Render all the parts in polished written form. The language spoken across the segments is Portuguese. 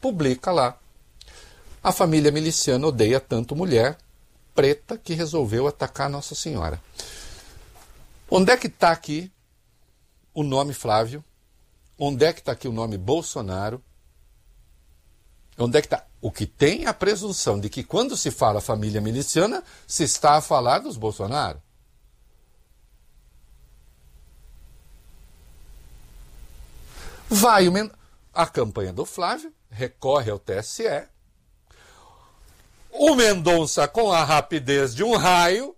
publica lá: a família miliciana odeia tanto mulher preta que resolveu atacar Nossa Senhora. Onde é que está aqui o nome Flávio? Onde é que está aqui o nome Bolsonaro? Onde é que está? O que tem a presunção de que quando se fala família miliciana, se está a falar dos Bolsonaro. Vai a campanha do Flávio, recorre ao TSE. O Mendonça, com a rapidez de um raio,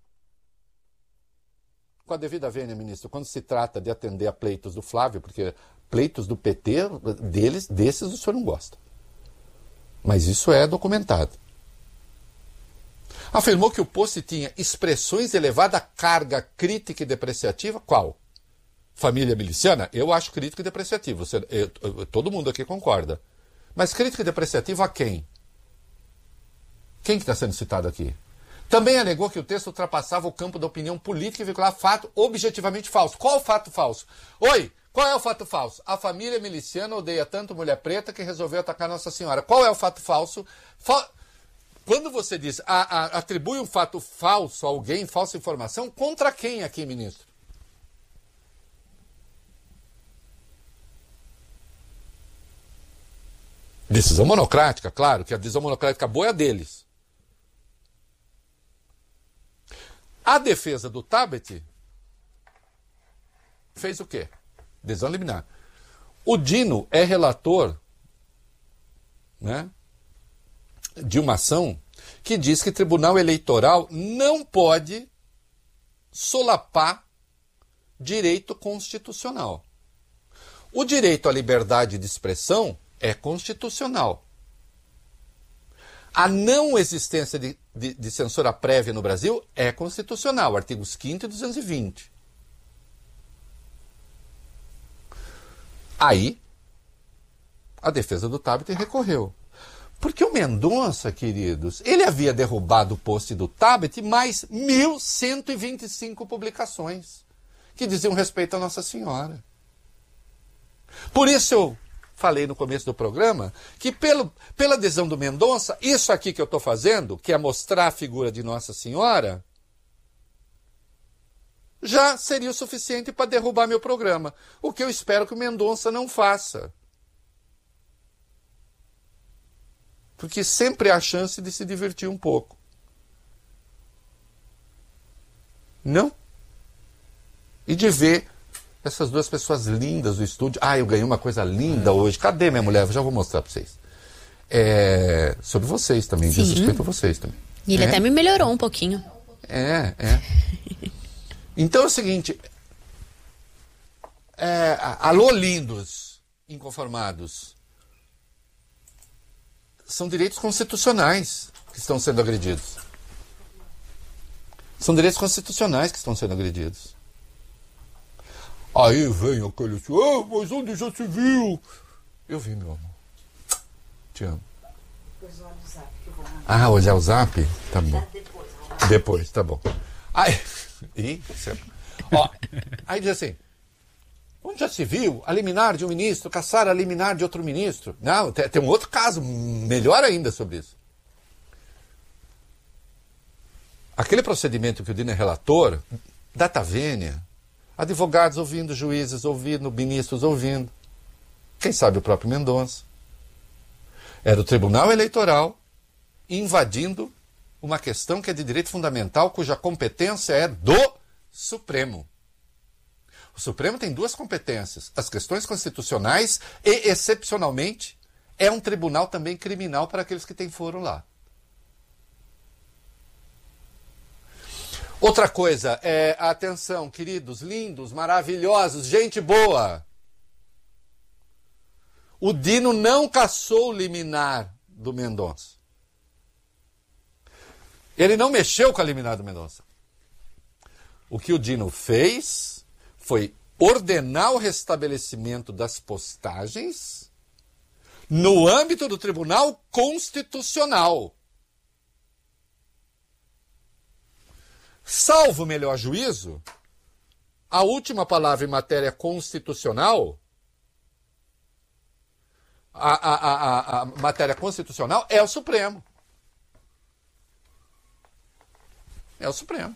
com a devida vênia, ministro, quando se trata de atender a pleitos do Flávio, porque pleitos do PT, desses o senhor não gosta. Mas isso é documentado. Afirmou que o post tinha expressões de elevada carga crítica e depreciativa. Qual? Família miliciana? Eu acho crítico e depreciativo. Todo mundo aqui concorda. Mas crítico e depreciativo a quem? Quem que está sendo citado aqui? Também alegou que o texto ultrapassava o campo da opinião política e vinculava fato objetivamente falso. Qual o fato falso? Oi, qual é o fato falso? A família miliciana odeia tanto mulher preta que resolveu atacar Nossa Senhora. Qual é o fato falso? Quando você diz atribui um fato falso a alguém, falsa informação, contra quem aqui, ministro? Decisão monocrática, claro, que a decisão monocrática boa é a deles. A defesa do Tabet fez o quê? Decisão liminar. O Dino é relator, né, de uma ação que diz que o Tribunal Eleitoral não pode solapar direito constitucional. O direito à liberdade de expressão é constitucional. A não existência de censura prévia no Brasil é constitucional, artigos 5º e 220. Aí, a defesa do Tabet recorreu. Porque o Mendonça, queridos, ele havia derrubado o post do Tabet mais 1.125 publicações que diziam respeito a Nossa Senhora. Por isso eu falei no começo do programa que pela adesão do Mendonça, isso aqui que eu estou fazendo, que é mostrar a figura de Nossa Senhora, já seria o suficiente para derrubar meu programa. O que eu espero que o Mendonça não faça. Porque sempre há chance de se divertir um pouco. Não? E de ver essas duas pessoas lindas do estúdio. Ah, eu ganhei uma coisa linda hoje. Cadê minha mulher? Eu já vou mostrar para vocês. Sobre vocês também. Diz respeito a vocês também. E ele até me melhorou um pouquinho. Então é o seguinte. Alô, lindos, inconformados. São direitos constitucionais que estão sendo agredidos. São direitos constitucionais que estão sendo agredidos. Aí vem aquele assim, mas onde já se viu? Eu vi, meu amor. Te amo. Olhar o zap? Tá bom. Depois, tá bom. Aí diz assim, onde já se viu a liminar de um ministro caçar a liminar de outro ministro? Não, tem um outro caso melhor ainda sobre isso. Aquele procedimento que o Dino é relator, data vênia, advogados ouvindo, juízes ouvindo, ministros ouvindo. Quem sabe o próprio Mendonça. Era o Tribunal Eleitoral invadindo uma questão que é de direito fundamental, cuja competência é do Supremo. O Supremo tem duas competências, as questões constitucionais e, excepcionalmente, é um tribunal também criminal para aqueles que têm foro lá. Outra coisa, atenção, queridos, lindos, maravilhosos, gente boa. O Dino não cassou o liminar do Mendonça. Ele não mexeu com a liminar do Mendonça. O que o Dino fez foi ordenar o restabelecimento das postagens no âmbito do Tribunal Constitucional. Salvo o melhor juízo, a última palavra em matéria constitucional a matéria constitucional é o Supremo. É o Supremo.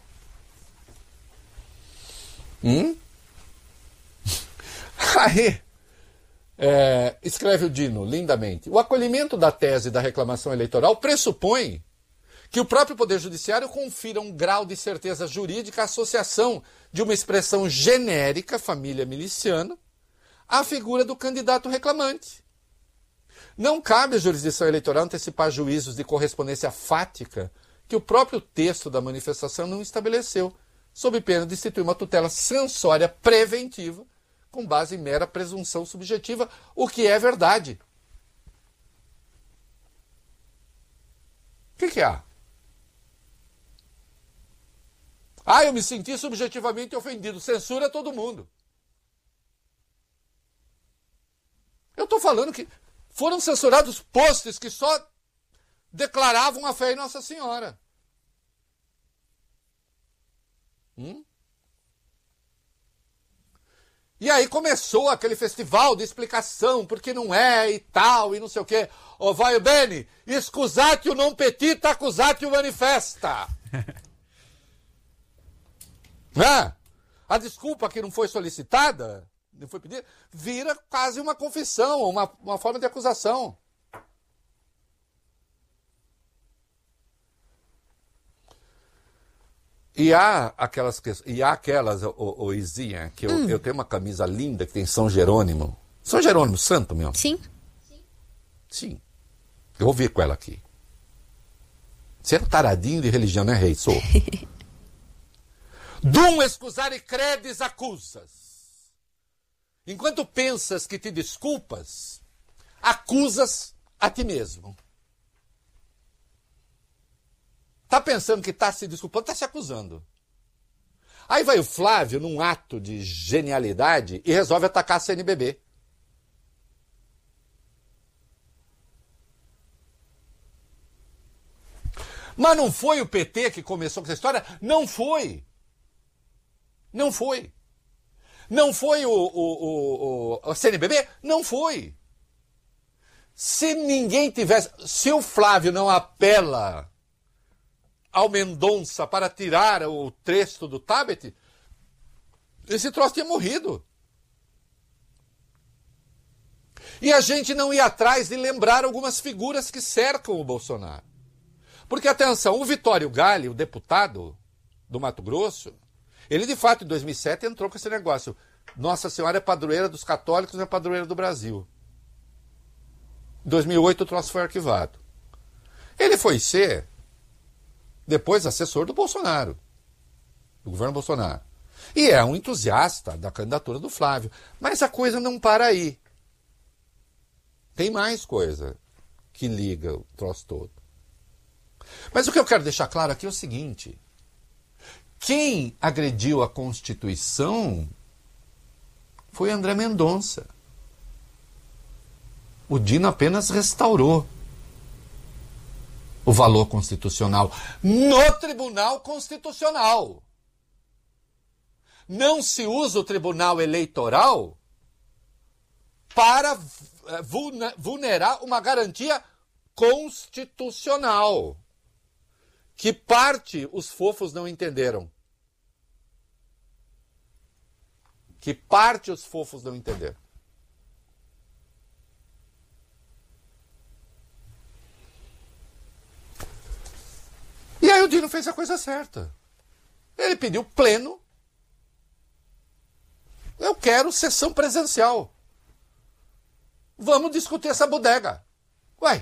Aí, escreve o Dino lindamente: o acolhimento da tese da reclamação eleitoral pressupõe que o próprio Poder Judiciário confira um grau de certeza jurídica à associação de uma expressão genérica, família miliciana, à figura do candidato reclamante. Não cabe à jurisdição eleitoral antecipar juízos de correspondência fática que o próprio texto da manifestação não estabeleceu, sob pena de instituir uma tutela censória preventiva com base em mera presunção subjetiva, o que é verdade. O que há? Eu me senti subjetivamente ofendido. Censura todo mundo. Eu estou falando que foram censurados posts que só declaravam a fé em Nossa Senhora. E aí começou aquele festival de explicação, porque não é e tal, e não sei o quê. Vai bene, scusatio non petita, accusatio manifesta. A desculpa que não foi solicitada, não foi pedida, vira quase uma confissão, uma forma de acusação. E há aquelas, Izinha, que eu tenho uma camisa linda que tem São Jerônimo. São Jerônimo, santo mesmo. Sim. Eu vou vir com ela aqui. Você é um taradinho de religião, né, rei? Sou. Dum excusare credes acusas. Enquanto pensas que te desculpas, acusas a ti mesmo. Tá pensando que tá se desculpando, tá se acusando. Aí vai o Flávio, num ato de genialidade, e resolve atacar a CNBB. Mas não foi o PT que começou com essa história? Não foi. Não foi. Não foi o CNBB? Não foi. Se ninguém tivesse... Se o Flávio não apela ao Mendonça para tirar o trecho do Tabet, esse troço tinha morrido. E a gente não ia atrás de lembrar algumas figuras que cercam o Bolsonaro. Porque, atenção, o Vitório Gale, o deputado do Mato Grosso, ele de fato em 2007 entrou com esse negócio. Nossa Senhora é padroeira dos católicos, é padroeira do Brasil. Em 2008 o troço foi arquivado. Ele foi ser depois assessor do Bolsonaro, do governo Bolsonaro. E é um entusiasta da candidatura do Flávio. Mas a coisa não para aí. Tem mais coisa que liga o troço todo. Mas o que eu quero deixar claro aqui é o seguinte: quem agrediu a Constituição foi André Mendonça. O Dino apenas restaurou o valor constitucional no Tribunal Constitucional. Não se usa o Tribunal Eleitoral para vulnerar uma garantia constitucional que parte os fofos não entenderam. Que parte os fofos não entenderam. E aí o Dino fez a coisa certa. Ele pediu pleno. Eu quero sessão presencial. Vamos discutir essa bodega. Vai.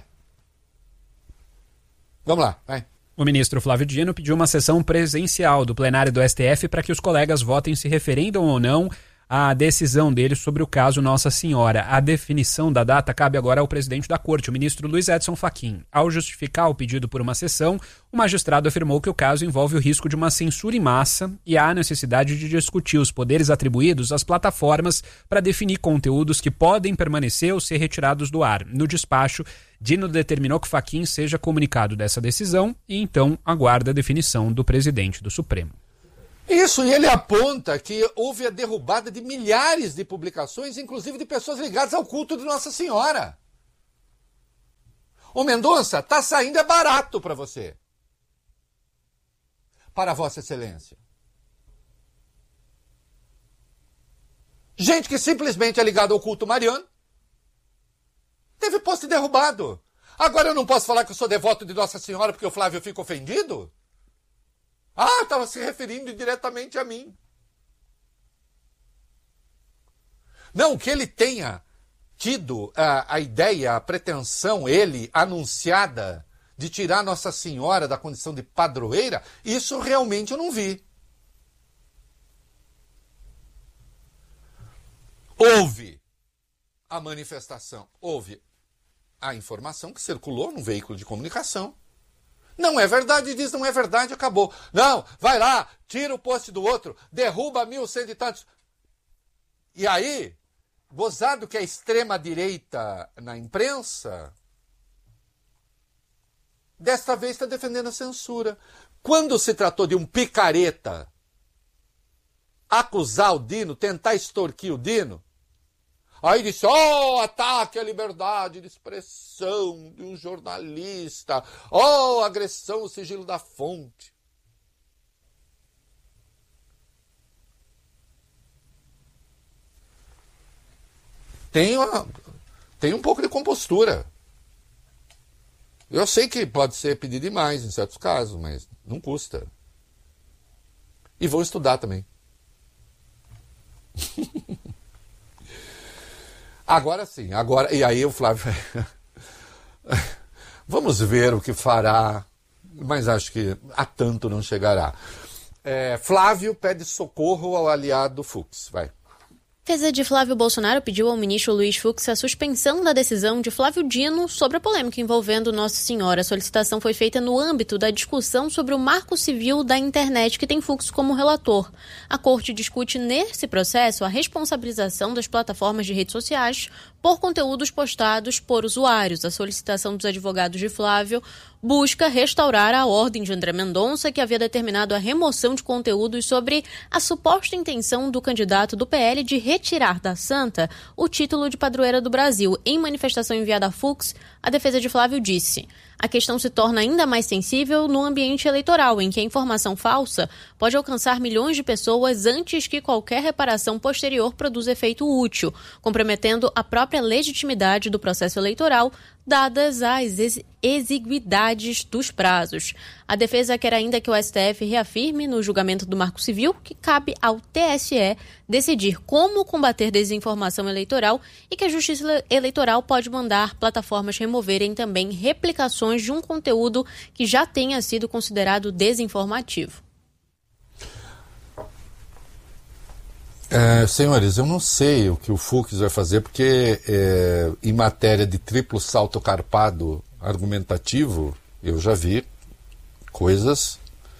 Vamos lá, vai. O ministro Flávio Dino pediu uma sessão presencial do plenário do STF para que os colegas votem se referendam ou não à decisão dele sobre o caso Nossa Senhora. A definição da data cabe agora ao presidente da corte, o ministro Luiz Edson Fachin. Ao justificar o pedido por uma sessão, o magistrado afirmou que o caso envolve o risco de uma censura em massa e há necessidade de discutir os poderes atribuídos às plataformas para definir conteúdos que podem permanecer ou ser retirados do ar. No despacho, Dino determinou que Fachin seja comunicado dessa decisão e então aguarda a definição do presidente do Supremo. Isso, e ele aponta que houve a derrubada de milhares de publicações, inclusive de pessoas ligadas ao culto de Nossa Senhora. Ô Mendonça, tá saindo é barato para você. Para Vossa Excelência. Gente que simplesmente é ligada ao culto mariano teve posto derrubado. Agora eu não posso falar que eu sou devoto de Nossa Senhora porque o Flávio fica ofendido? Ah, estava se referindo diretamente a mim. Não, que ele tenha tido a ideia, a pretensão, ele, anunciada, de tirar Nossa Senhora da condição de padroeira, isso realmente eu não vi. Houve a manifestação, houve a informação que circulou num veículo de comunicação. Não é verdade, diz não é verdade, acabou. Não, vai lá, tira o poste do outro, derruba 1.100 e tantos. E aí, gozado que a extrema-direita na imprensa, desta vez está defendendo a censura. Quando se tratou de um picareta acusar o Dino, tentar extorquir o Dino, aí disse, ataque à liberdade de expressão de um jornalista, agressão ao sigilo da fonte. Tem um pouco de compostura. Eu sei que pode ser pedir demais em certos casos, mas não custa. E vou estudar também. Agora sim, e aí o Flávio... Vamos ver o que fará, mas acho que a tanto não chegará. Flávio pede socorro ao aliado Fux, vai. A defesa de Flávio Bolsonaro pediu ao ministro Luiz Fux a suspensão da decisão de Flávio Dino sobre a polêmica envolvendo Nossa Senhora. A solicitação foi feita no âmbito da discussão sobre o marco civil da internet, que tem Fux como relator. A corte discute nesse processo a responsabilização das plataformas de redes sociais por conteúdos postados por usuários. A solicitação dos advogados de Flávio busca restaurar a ordem de André Mendonça, que havia determinado a remoção de conteúdos sobre a suposta intenção do candidato do PL de retirar da Santa o título de padroeira do Brasil. Em manifestação enviada a Fux, a defesa de Flávio disse: a questão se torna ainda mais sensível no ambiente eleitoral, em que a informação falsa pode alcançar milhões de pessoas antes que qualquer reparação posterior produza efeito útil, comprometendo a própria legitimidade do processo eleitoral, dadas as exiguidades dos prazos. A defesa quer ainda que o STF reafirme no julgamento do Marco Civil que cabe ao TSE decidir como combater desinformação eleitoral e que a Justiça Eleitoral pode mandar plataformas removerem também replicações de um conteúdo que já tenha sido considerado desinformativo. Senhores, eu não sei o que o Fux vai fazer, porque em matéria de triplo salto carpado argumentativo, eu já vi coisas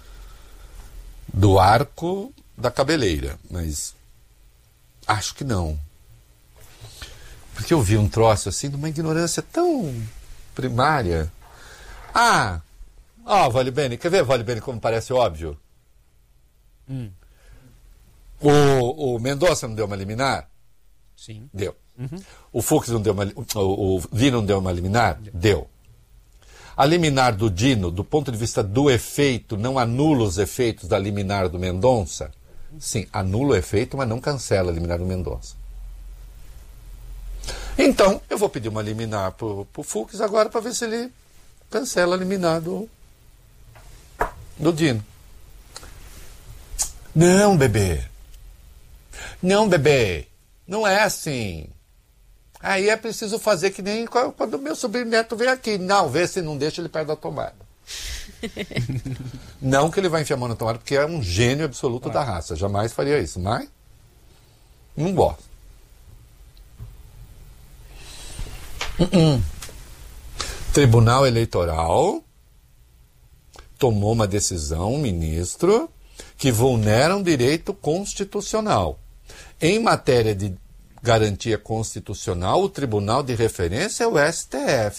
do arco da cabeleira, mas acho que não. Porque eu vi um troço assim de uma ignorância tão primária. Vale Bene, quer ver, Vale Bene, como parece óbvio? O Mendonça não deu uma liminar? Sim. Deu. Uhum. O Fux não deu uma... O Dino não deu uma liminar? Deu. A liminar do Dino, do ponto de vista do efeito, não anula os efeitos da liminar do Mendonça? Sim, anula o efeito, mas não cancela a liminar do Mendonça. Então, eu vou pedir uma liminar pro Fux agora para ver se ele cancela a liminar do Dino. Não, bebê. Não é assim. Aí é preciso fazer que nem quando o meu sobrinho neto veio aqui. Não, vê se não deixa ele perto da tomada. Não que ele vai enfiar a mão na tomada, porque é um gênio absoluto da raça. Jamais faria isso, mas não gosto. Tribunal Eleitoral tomou uma decisão, um ministro, que vulnera um direito constitucional. Em matéria de garantia constitucional, o tribunal de referência é o STF.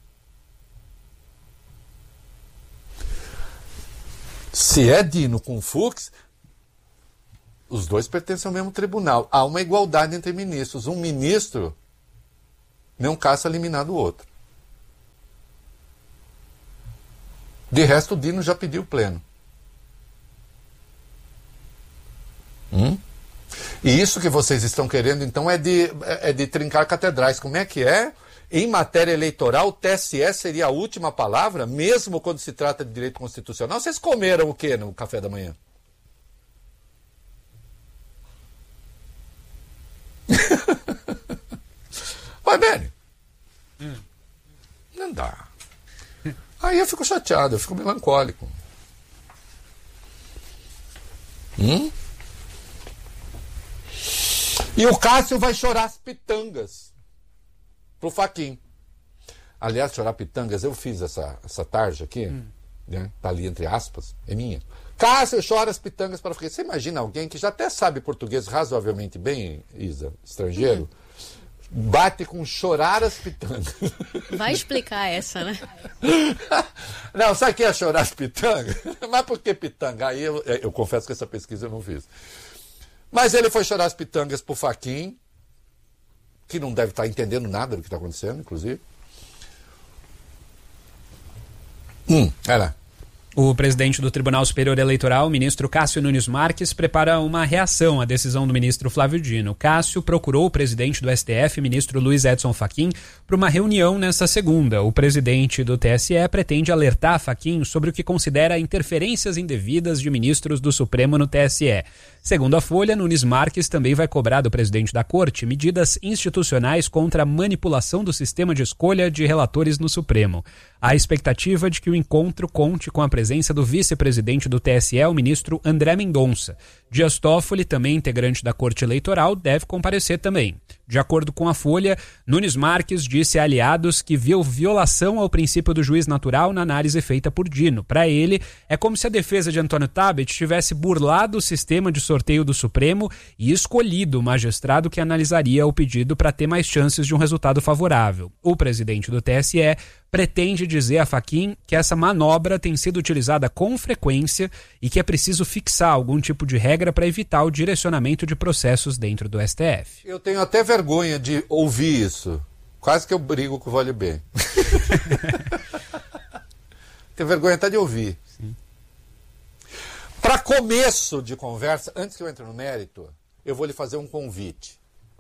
Se é Dino com Fux, os dois pertencem ao mesmo tribunal. Há uma igualdade entre ministros. Um ministro não caça liminar do outro. De resto, o Dino já pediu pleno. E isso que vocês estão querendo, então, é de trincar catedrais. Como é que é? Em matéria eleitoral, o TSE seria a última palavra, mesmo quando se trata de direito constitucional? Vocês comeram o quê no café da manhã? Vai, Beni. Não dá. Aí eu fico chateado, eu fico melancólico. E o Cássio vai chorar as pitangas pro Fachin. Aliás, chorar pitangas, eu fiz essa tarja aqui, né? Tá ali entre aspas, é minha. Cássio chora as pitangas para o Fachin. Você imagina alguém que já até sabe português razoavelmente bem, Isa, estrangeiro, bate com chorar as pitangas. Vai explicar essa, né? Não, sabe o que é chorar as pitangas? Mas por que pitanga? Aí eu confesso que essa pesquisa eu não fiz. Mas ele foi chorar as pitangas pro Fachin, que não deve estar entendendo nada do que está acontecendo, inclusive. Vai lá. O presidente do Tribunal Superior Eleitoral, o ministro Cássio Nunes Marques, prepara uma reação à decisão do ministro Flávio Dino. Cássio procurou o presidente do STF, ministro Luiz Edson Fachin, para uma reunião nesta segunda. O presidente do TSE pretende alertar Fachin sobre o que considera interferências indevidas de ministros do Supremo no TSE. Segundo a Folha, Nunes Marques também vai cobrar do presidente da Corte medidas institucionais contra a manipulação do sistema de escolha de relatores no Supremo. Há expectativa de que o encontro conte com a presença do vice-presidente do TSE, o ministro André Mendonça. Dias Toffoli, também integrante da Corte Eleitoral, deve comparecer também. De acordo com a Folha, Nunes Marques disse a aliados que viu violação ao princípio do juiz natural na análise feita por Dino. Para ele, é como se a defesa de Antônio Tabet tivesse burlado o sistema de sorteio do Supremo e escolhido o magistrado que analisaria o pedido para ter mais chances de um resultado favorável. O presidente do TSE pretende dizer a Fachin que essa manobra tem sido utilizada com frequência e que é preciso fixar algum tipo de regra para evitar o direcionamento de processos dentro do STF. Eu tenho até vergonha de ouvir isso. Quase que eu brigo com o Vale Bem. Tenho vergonha até de ouvir. Para começo de conversa, antes que eu entre no mérito, eu vou lhe fazer um convite.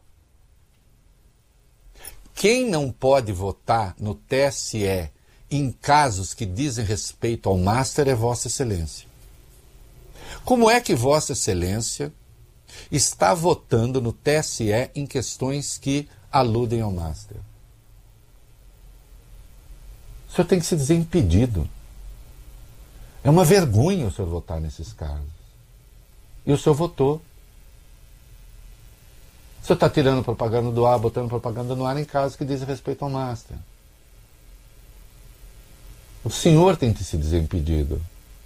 Quem não pode votar no TSE em casos que dizem respeito ao Master é Vossa Excelência. Como é que Vossa Excelência está votando no TSE em questões que aludem ao Master? O senhor tem que se dizer impedido. É uma vergonha o senhor votar nesses casos. E o senhor votou. O senhor está tirando propaganda do ar, botando propaganda no ar em casos que dizem respeito ao Master. O senhor tem que se dizer impedido.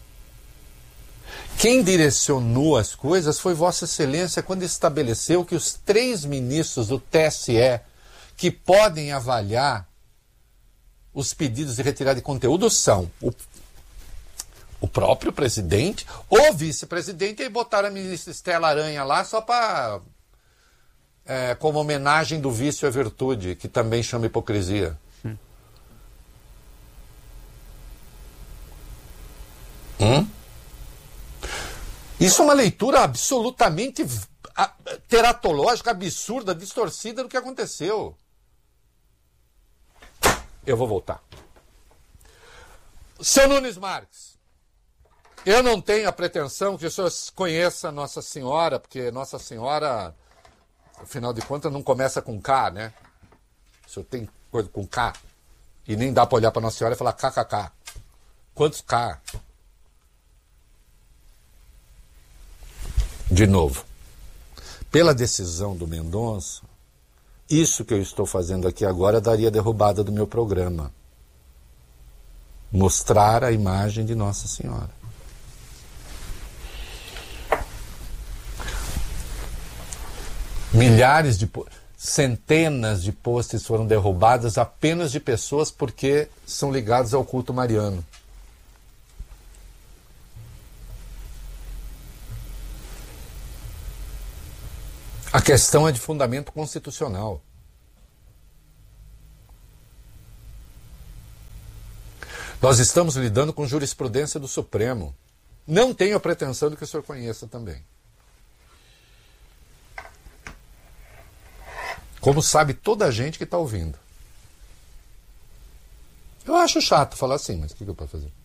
Quem direcionou as coisas foi Vossa Excelência quando estabeleceu que os 3 ministros do TSE que podem avaliar os pedidos de retirada de conteúdo são o próprio presidente, o vice-presidente, e botaram a ministra Estela Aranha lá só para... como homenagem do vício à virtude, que também chama hipocrisia. Isso é uma leitura absolutamente teratológica, absurda, distorcida do que aconteceu. Eu vou voltar. Seu Nunes Marques, eu não tenho a pretensão que o senhor conheça Nossa Senhora, porque Nossa Senhora, afinal de contas, não começa com K, né? O senhor tem coisa com K. E nem dá para olhar para Nossa Senhora e falar KKK. Quantos K? De novo, pela decisão do Mendonça, isso que eu estou fazendo aqui agora daria derrubada do meu programa. Mostrar a imagem de Nossa Senhora. Centenas de posts foram derrubadas apenas de pessoas porque são ligadas ao culto mariano. A questão é de fundamento constitucional. Nós estamos lidando com jurisprudência do Supremo. Não tenho a pretensão de que o senhor conheça também. Como sabe toda a gente que está ouvindo. Eu acho chato falar assim, mas o que eu posso fazer?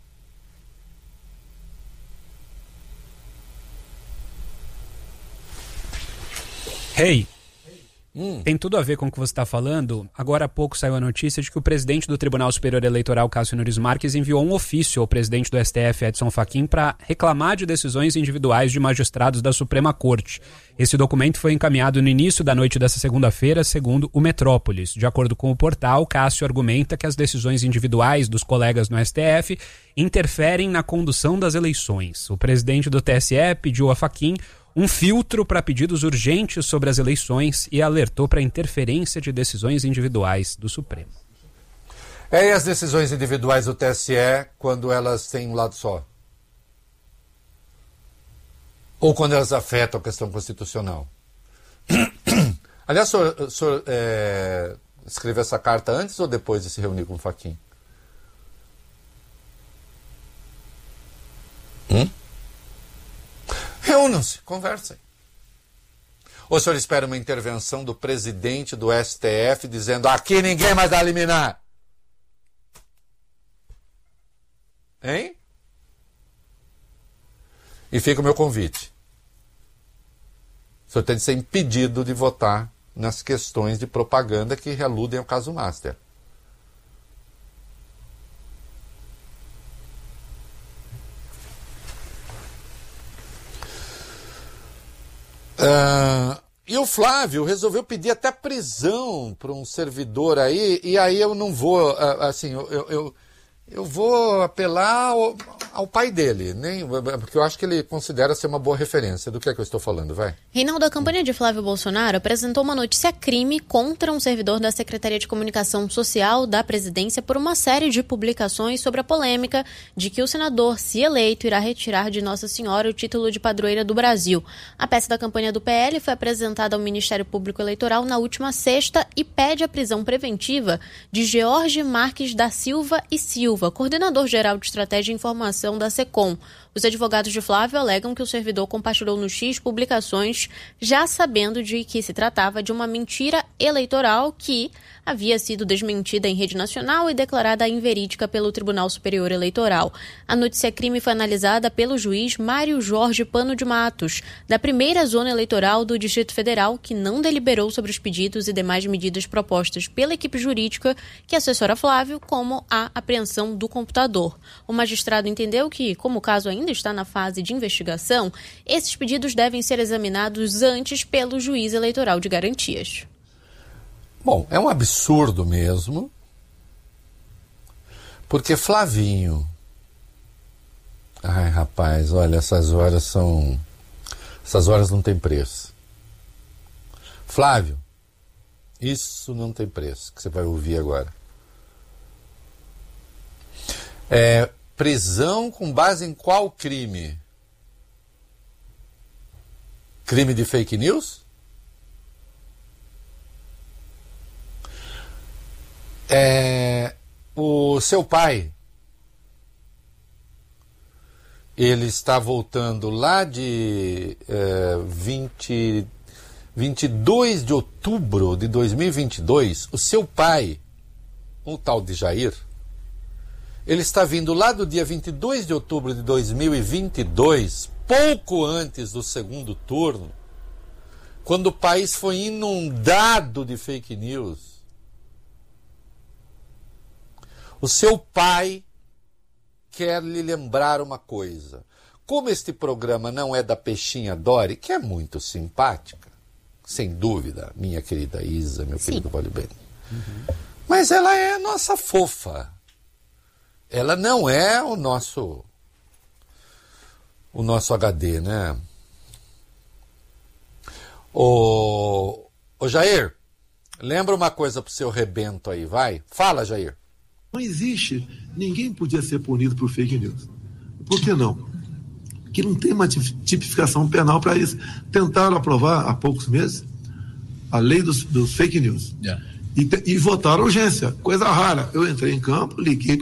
Hey, tem tudo a ver com o que você está falando. Agora há pouco saiu a notícia de que o presidente do Tribunal Superior Eleitoral, Cássio Nunes Marques, enviou um ofício ao presidente do STF, Edson Fachin, para reclamar de decisões individuais de magistrados da Suprema Corte. Esse documento foi encaminhado no início da noite dessa segunda-feira, segundo o Metrópolis. De acordo com o portal, Cássio argumenta que as decisões individuais dos colegas no STF interferem na condução das eleições. O presidente do TSE pediu a Fachin um filtro para pedidos urgentes sobre as eleições e alertou para a interferência de decisões individuais do Supremo. E as decisões individuais do TSE, quando elas têm um lado só? Ou quando elas afetam a questão constitucional? Aliás, o senhor escreveu essa carta antes ou depois de se reunir com o Fachin? Reúnam-se, conversem. Ou o senhor espera uma intervenção do presidente do STF dizendo: aqui ninguém mais dá liminar? Hein? E fica o meu convite. O senhor tem de ser impedido de votar nas questões de propaganda que reludem ao caso Master. E o Flávio resolveu pedir até prisão para um servidor aí, e aí eu não vou, assim, eu vou apelar ao pai dele, porque eu acho que ele considera ser uma boa referência. Do que é que eu estou falando, vai? Reinaldo, a campanha de Flávio Bolsonaro apresentou uma notícia-crime contra um servidor da Secretaria de Comunicação Social da Presidência por uma série de publicações sobre a polêmica de que o senador, se eleito, irá retirar de Nossa Senhora o título de padroeira do Brasil. A peça da campanha do PL foi apresentada ao Ministério Público Eleitoral na última sexta e pede a prisão preventiva de George Marques da Silva e Silva, coordenador-geral de Estratégia e Informação da SECOM. Os advogados de Flávio alegam que o servidor compartilhou no X publicações já sabendo de que se tratava de uma mentira eleitoral que havia sido desmentida em rede nacional e declarada inverídica pelo Tribunal Superior Eleitoral. A notícia-crime foi analisada pelo juiz Mário Jorge Pano de Matos, da primeira zona eleitoral do Distrito Federal, que não deliberou sobre os pedidos e demais medidas propostas pela equipe jurídica que assessora Flávio, como a apreensão do computador. O magistrado entendeu que, como o caso ainda está na fase de investigação, esses pedidos devem ser examinados antes pelo juiz eleitoral de garantias. Bom, é um absurdo mesmo, porque Flavinho... Ai, rapaz, olha, essas horas não tem preço. Flávio, isso não tem preço, que você vai ouvir agora. Prisão com base em qual crime? Crime de fake news? O seu pai, ele está voltando lá de 22 de outubro de 2022. O seu pai, o tal de Jair, ele está vindo lá do dia 22 de outubro de 2022, pouco antes do segundo turno, quando o país foi inundado de fake news. O seu pai quer lhe lembrar uma coisa. Como este programa não é da Peixinha Dori, que é muito simpática, sem dúvida, minha querida Isa, meu querido Valibene, mas ela é a nossa fofa. Ela não é o nosso HD, né? Ô Jair, lembra uma coisa pro seu rebento aí, vai? Fala, Jair. Não existe, ninguém podia ser punido por fake news. Por que não? Porque não tem uma tipificação penal para isso. Tentaram aprovar há poucos meses a lei dos fake news. E votaram urgência, coisa rara. Eu entrei em campo, liguei